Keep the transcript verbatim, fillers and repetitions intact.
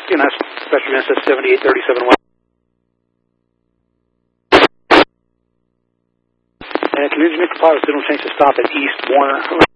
C N S, Western S S seventy-eight thirty-seven West. And can you make the pilot signal change to stop at East Warner?